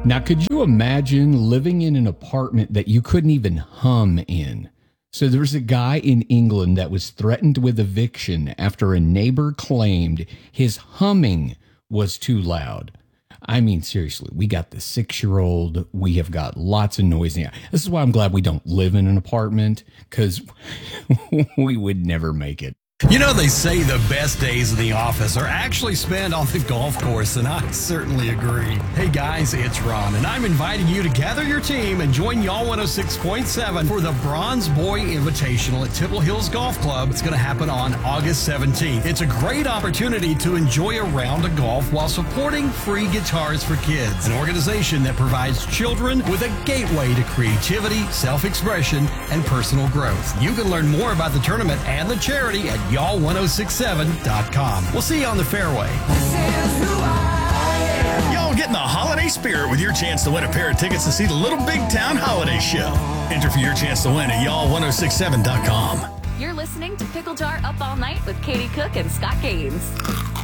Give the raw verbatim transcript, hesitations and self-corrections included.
Now, could you imagine living in an apartment that you couldn't even hum in? So there was a guy in England that was threatened with eviction after a neighbor claimed his humming was too loud. I mean, seriously, we got the six-year-old. We have got lots of noise. Now, this is why I'm glad we don't live in an apartment, because we would never make it. You know, they say the best days in the office are actually spent on the golf course, and I certainly agree. Hey guys, it's Ron, and I'm inviting you to gather your team and join Y'all one oh six point seven for the Bronze Boy Invitational at Temple Hills Golf Club. It's going to happen on August seventeenth. It's a great opportunity to enjoy a round of golf while supporting Free Guitars for Kids, an organization that provides children with a gateway to creativity, self-expression, and personal growth. You can learn more about the tournament and the charity at y'all ten sixty-seven dot com. We'll see you on the fairway. Y'all get in the holiday spirit with your chance to win a pair of tickets to see the Little Big Town Holiday Show. Enter for your chance to win at y'all ten sixty-seven dot com. You're listening to Pickle Jar Up All Night with Katie Cook and Scott Gaines.